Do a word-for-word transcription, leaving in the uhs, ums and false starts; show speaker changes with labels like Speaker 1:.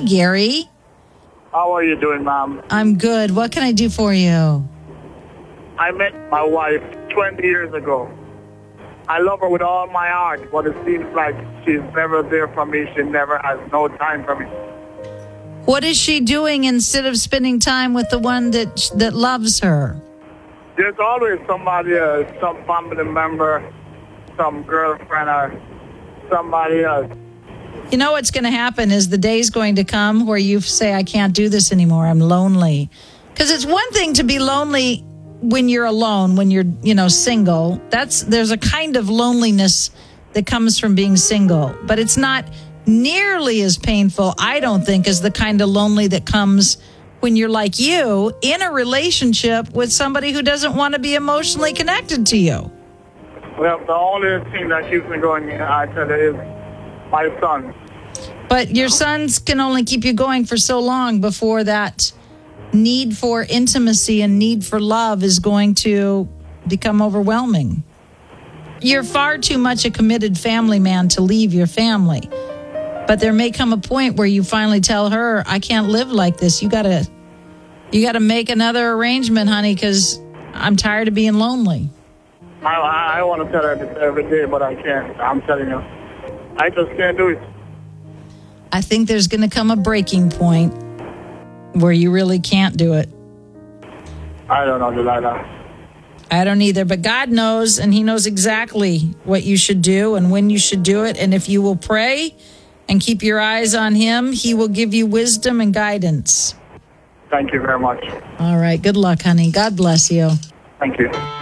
Speaker 1: Gary.
Speaker 2: How are you doing, ma'am?
Speaker 1: I'm good. What can I do for you?
Speaker 2: I met my wife twenty years ago. I love her with all my heart, but it seems like she's never there for me. She never has no time for me.
Speaker 1: What is she doing instead of spending time with the one that that loves her?
Speaker 2: There's always somebody, uh, some family member, some girlfriend, or somebody else.
Speaker 1: You know what's going to happen is the day's going to come where you say, I can't do this anymore. I'm lonely. Because it's one thing to be lonely when you're alone, when you're, you know, single. That's there's a kind of loneliness that comes from being single. But it's not nearly as painful, I don't think, as the kind of lonely that comes when you're like you in a relationship with somebody who doesn't want to be emotionally connected to you.
Speaker 2: Well, the only thing that keeps me going, I tell you, is my son.
Speaker 1: But your sons can only keep you going for so long before that need for intimacy and need for love is going to become overwhelming. You're far too much a committed family man to leave your family. But there may come a point where you finally tell her, I can't live like this. You gotta, you gotta make another arrangement, honey, because I'm tired of being lonely.
Speaker 2: I, I, I want to tell her this every day, but I can't. I'm telling you. I just can't do it.
Speaker 1: I think there's going to come a breaking point where you really can't do it.
Speaker 2: I don't know, Delilah.
Speaker 1: I don't either, but God knows, and he knows exactly what you should do and when you should do it. And if you will pray and keep your eyes on him, he will give you wisdom and guidance.
Speaker 2: Thank you very much.
Speaker 1: All right. Good luck, honey. God bless you.
Speaker 2: Thank you.